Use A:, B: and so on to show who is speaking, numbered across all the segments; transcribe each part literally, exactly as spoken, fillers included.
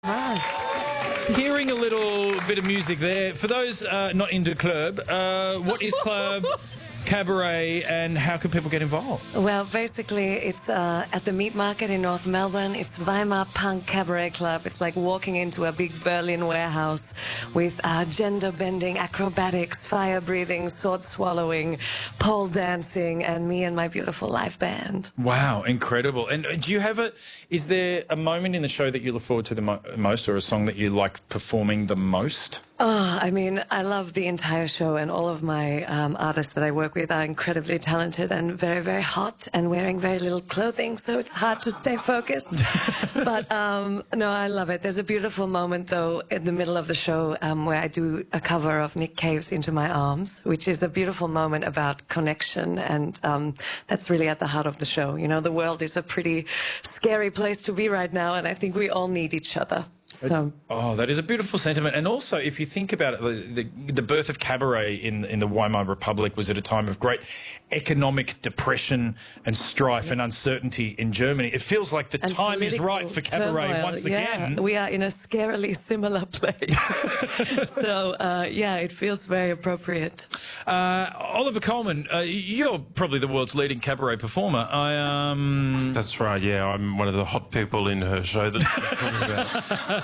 A: Right.
B: Hearing a little bit of music there. For those uh, not into club, uh, what is club, cabaret, and how can people get involved?
A: Well, basically, it's uh, at the Meat Market in North Melbourne. It's Weimar Punk Cabaret Club. It's like walking into a big Berlin warehouse with uh, gender-bending acrobatics, fire-breathing, sword-swallowing, pole dancing, and me and my beautiful live band.
B: Wow, incredible. And do you have a, is there a moment in the show that you look forward to the mo most, or a song that you like performing the most?
A: Oh, I mean, I love the entire show, and all of my um, artists that I work with are incredibly talented and very, very hot and wearing very little clothing, so it's hard to stay focused. But um, no, I love it. There's a beautiful moment, though, in the middle of the show um, where I do a cover of Nick Cave's Into My Arms, which is a beautiful moment about connection, and um, that's really at the heart of the show. You know, the world is a pretty scary place to be right now, and I think we all need each other. So.
B: Oh, that is a beautiful sentiment. And also, if you think about it, the, the, the birth of cabaret in, in the Weimar Republic was at a time of great economic depression and strife and uncertainty in Germany. It feels like the
A: and
B: time is right for cabaret
A: turmoil.
B: once
A: yeah,
B: again.
A: We are in a scarily similar place. So, uh, yeah, it feels very appropriate.
B: Uh, Oliver Coleman, uh, you're probably the world's leading cabaret performer. I um.
C: That's right. Yeah, I'm one of the hot people in her show that you're talking about.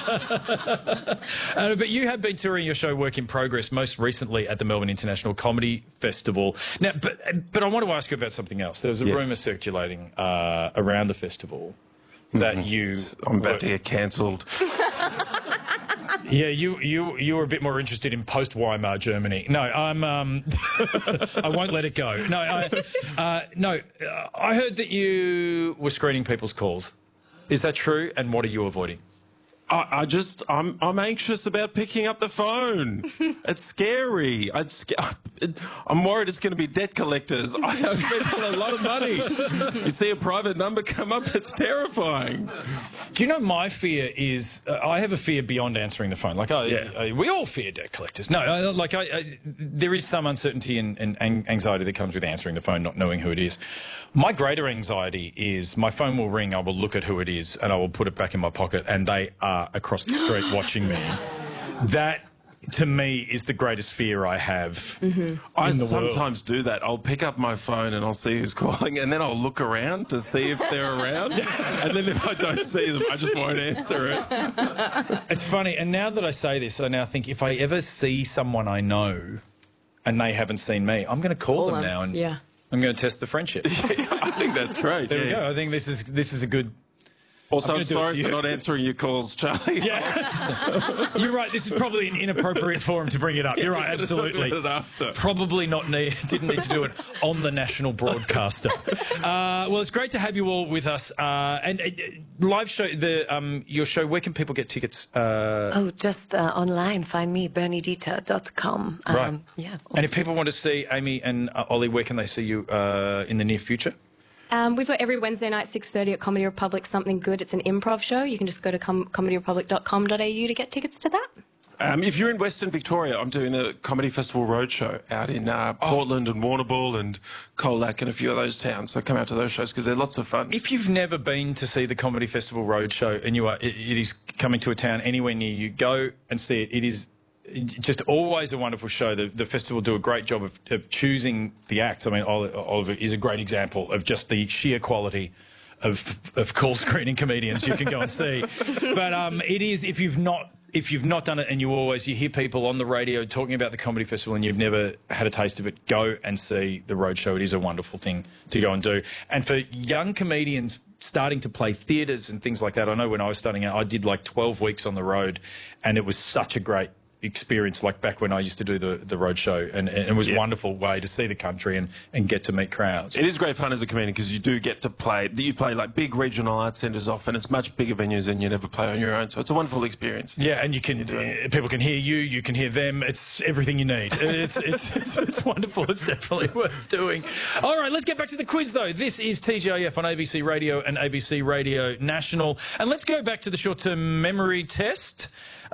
B: uh, but you have been touring your show Work in Progress most recently at the Melbourne International Comedy Festival. Now, but but I want to ask you about something else. There was a
C: yes.
B: rumour circulating uh, around the festival that mm-hmm. you...
C: I'm about to get cancelled.
B: Yeah, you you you were a bit more interested in post-Weimar Germany. No, I'm. Um, I won't let it go. No, I, uh, no. Uh, I heard that you were screening people's calls. Is that true? And what are you avoiding?
C: I, I just, I'm, I'm anxious about picking up the phone. It's scary. I'd sca I'm worried it's going to be debt collectors. I have spent a lot of money. You see a private number come up, it's terrifying.
B: Do you know my fear is, uh, I have a fear beyond answering the phone. Like, I,
C: yeah.
B: I, we all fear debt collectors. No, I, like, I, I, there is some uncertainty and, and anxiety that comes with answering the phone, not knowing who it is. My greater anxiety is my phone will ring, I will look at who it is, and I will put it back in my pocket, and they are across the street watching me. That, to me, is the greatest fear I have
C: mm-hmm.
B: in
C: I
B: the
C: sometimes
B: world.
C: do that. I'll pick up my phone and I'll see who's calling, and then I'll look around to see if they're around. And then if I don't see them, I just won't answer it.
B: It's funny, and now that I say this, I now think if I ever see someone I know and they haven't seen me, I'm going to call, call them, them now and
A: yeah.
B: I'm going to test the friendship.
C: Yeah, I think that's great.
B: There
C: yeah.
B: we go. I think this is this is a good...
C: Also, I'm,
B: I'm
C: sorry for not answering your calls, Charlie.
B: Yeah. You're right. This is probably an inappropriate forum to bring it up. You're right, absolutely. Probably not need, didn't need to do it on the national broadcaster. Uh, well, it's great to have you all with us. Uh, and uh, live show, the um, your show, where can people get tickets? Uh,
A: oh, just uh, online. Find me, bernie dieter dot com. Um,
B: right.
A: Yeah.
B: And if people want to see Amy and uh, Ollie, where can they see you uh, in the near future?
D: Um, we've got every Wednesday night, six thirty at Comedy Republic, Something Good. It's an improv show. You can just go to com comedy republic dot com dot a u to get tickets to that.
C: Um, if you're in Western Victoria, I'm doing the Comedy Festival Roadshow out in uh, Portland and Warrnambool and Colac and a few of those towns. So come out to those shows because they're lots of fun.
B: If you've never been to see the Comedy Festival Roadshow and you are, it, it is coming to a town anywhere near you, go and see it. It is just always a wonderful show. The, the festival do a great job of, of choosing the acts. I mean, Oliver is a great example of just the sheer quality of, of call screening comedians you can go and see. But um, it is, if you've not if you've not done it, and you always you hear people on the radio talking about the comedy festival and you've never had a taste of it, go and see the Roadshow. It is a wonderful thing to go and do. And for young comedians starting to play theatres and things like that, I know when I was starting out, I did like twelve weeks on the road, and it was such a great experience, like back when I used to do the, the road show, and, and it was a
C: yeah.
B: wonderful way to see the country and, and get to meet crowds.
C: It is great fun as a comedian because you do get to play, you play like big regional arts centres often. It's much bigger venues than you never play on your own, so it's a wonderful experience.
B: Yeah, and you can, uh, people can hear you, you can hear them, it's everything you need. It's, it's, it's, it's wonderful, it's definitely worth doing. All right, let's get back to the quiz though. This is T G I F on A B C Radio and A B C Radio National, and let's go back to the short-term memory test.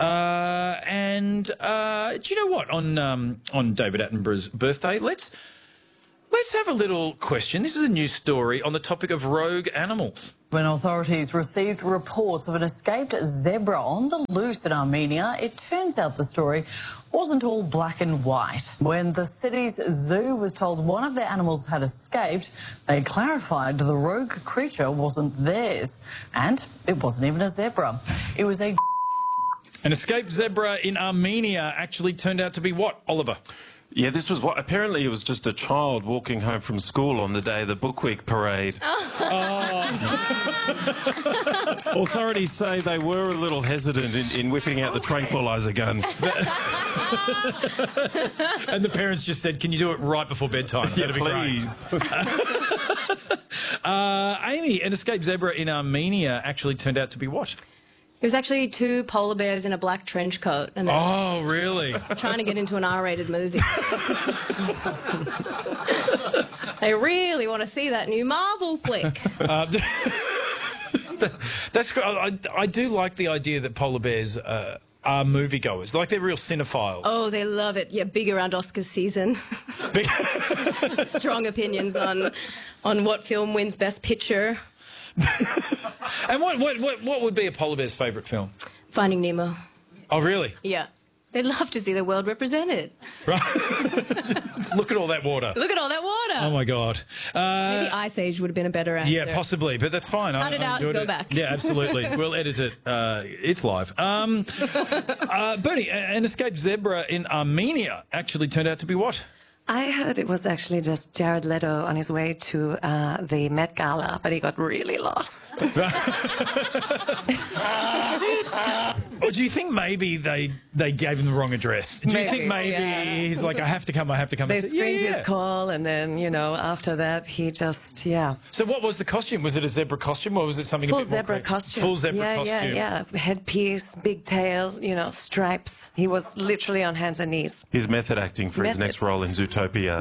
B: Uh, and uh, do you know what? On um, on David Attenborough's birthday, let's Let's have a little question. This is a news story on the topic of rogue animals.
E: When authorities received reports of an escaped zebra on the loose in Armenia, it turns out the story wasn't all black and white. When the city's zoo was told one of their animals had escaped, they clarified the rogue creature wasn't theirs. And it wasn't even a zebra. It was a...
B: An escaped zebra in Armenia actually turned out to be what, Oliver?
C: Yeah, this was what, apparently it was just a child walking home from school on the day of the Book Week parade.
B: Oh.
C: Authorities say they were a little hesitant in, in whipping out the tranquiliser gun.
B: And the parents just said, can you do it right before bedtime?
C: Yeah,
B: That'd be
C: please.
B: great. uh, Amy, an escaped zebra in Armenia actually turned out to be what?
D: It was actually two polar bears in a black trench coat, and they're
B: Oh, really?
D: trying to get into an R-rated movie. They really want to see that new Marvel flick.
B: Uh, that's I, I do like the idea that polar bears uh, are moviegoers. Like, they're real cinephiles.
D: Oh, they love it. Yeah, big around Oscars season.
B: Big-
D: Strong opinions on on what film wins Best Picture.
B: And what, what, what, what would be a polar bear's favourite film?
D: Finding Nemo.
B: Oh, really?
D: Yeah. They'd love to see the world represented.
B: Right. Look at all that water.
D: Look at all that water.
B: Oh, my God. Uh,
D: Maybe Ice Age would have been a better answer.
B: Yeah, possibly, but that's fine.
D: Cut
B: I,
D: it
B: I'm
D: out
B: good
D: and go
B: at-
D: back.
B: Yeah, absolutely. We'll edit it. Uh, it's live. Um, uh, Bernie, an escaped zebra in Armenia actually turned out to be what?
A: I heard it was actually just Jared Leto on his way to uh, the Met Gala, but he got really lost.
B: Or do you think maybe they they gave him the wrong address? Do you
A: Maybe,
B: think maybe
A: yeah.
B: he's like, I have to come, I have to come?
A: They
B: I said,
A: screened
B: yeah, yeah.
A: his call, and then, you know, after that, he just, yeah.
B: So what was the costume? Was it a zebra costume, or was it something a
A: Full
B: bit more
A: zebra
B: cra-
A: costume.
B: Full zebra
A: yeah,
B: costume.
A: Yeah, yeah. Headpiece, big tail, you know, stripes. He was literally on hands and knees.
C: His method acting for his
A: Method.
C: next role in Zootopia.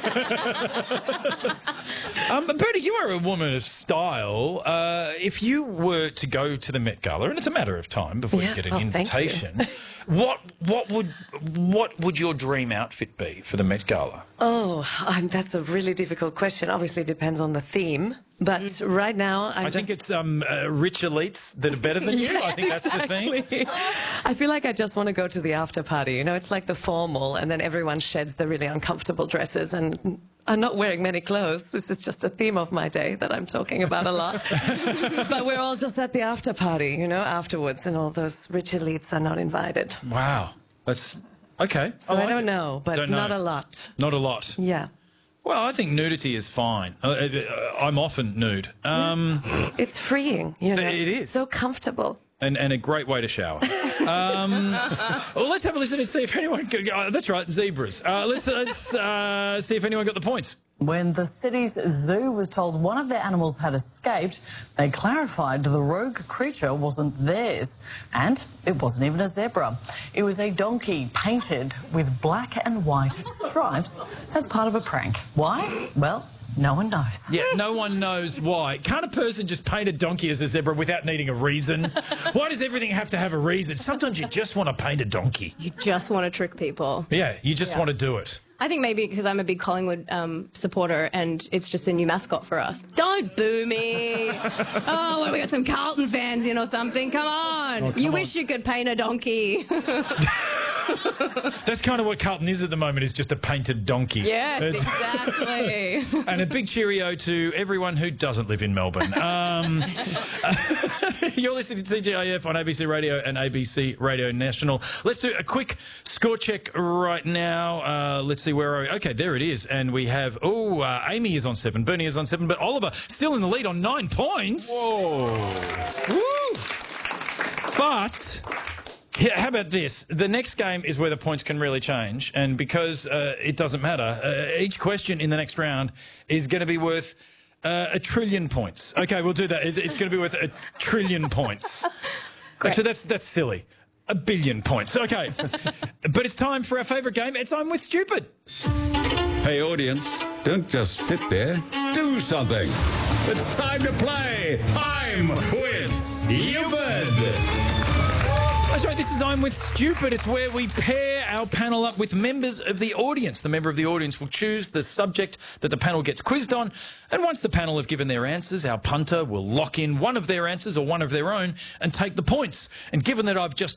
B: Um, but Bernie, you are a woman of style. Uh, if you were to go to the Met Gala, and it's a matter of time before
A: Yeah.
B: you get an
A: Oh, thank you.
B: invitation, what what would what would your dream outfit be for the Met Gala?
A: Oh, um, that's a really difficult question. Obviously, it depends on the theme. But right now, I,
B: I
A: just...
B: think it's um, uh, rich elites that are better than you. I
A: Yes,
B: think that's the thing.
A: exactly. I feel like I just want to go to the after party. You know, it's like the formal, and then everyone sheds the really uncomfortable dresses. And I'm not wearing many clothes. This is just a theme of my day that I'm talking about a lot. But we're all just at the after party, you know, afterwards, and all those rich elites are not invited.
B: Wow, that's okay.
A: So
B: like
A: I don't
B: it.
A: know, but
B: Don't
A: not
B: know.
A: a lot.
B: Not a lot.
A: Yeah.
B: Well, I think nudity is fine. Uh, uh, I'm often nude. Um,
A: It's freeing, you know.
B: It is.
A: So comfortable.
B: And, and a great way to shower. Um, well, let's have a listen and see if anyone... Can, uh, that's right, zebras. Uh, let's let's uh, see if anyone got the points.
E: When the city's zoo was told one of their animals had escaped, they clarified the rogue creature wasn't theirs. And it wasn't even a zebra. It was a donkey painted with black and white stripes as part of a prank. Why? Well, no one knows.
B: Yeah, no one knows why. Can't a person just paint a donkey as a zebra without needing a reason? Why does everything have to have a reason? Sometimes you just want to paint a donkey.
D: You just want to trick people.
B: Yeah, you just
D: Yeah.
B: want to do it.
D: I think maybe because I'm a big Collingwood um, supporter and it's just a new mascot for us. Don't boo me. Oh, what, we got some Carlton fans in or something? Come on.
B: Oh, come
D: you
B: on.
D: wish you could paint a donkey.
B: That's kind of what Carlton is at the moment, is just a painted donkey.
D: Yes,
B: It's-
D: exactly.
B: And a big cheerio to everyone who doesn't live in Melbourne. Um, you're listening to T G I F on A B C Radio and A B C Radio National. Let's do a quick score check right now. Uh, let's see where are we. Okay, there it is. And we have, oh, uh, Amy is on seven, Bernie is on seven, but Oliver still in the lead on nine points.
C: Whoa.
B: Woo! But... yeah, how about this? The next game is where the points can really change, and because uh, it doesn't matter, uh, each question in the next round is going to be worth uh, a trillion points. Okay, we'll do that. It, it's going to be worth a trillion points.
D: Great.
B: Actually, that's that's silly. A billion points. Okay, but it's time for our favourite game. It's I'm with Stupid.
F: Hey, audience, don't just sit there. Do something. It's time to play I'm with Stupid.
B: That's right, this is I'm With Stupid. It's where we pair our panel up with members of the audience. The member of the audience will choose the subject that the panel gets quizzed on, and once the panel have given their answers, our punter will lock in one of their answers or one of their own and take the points. And given that I've just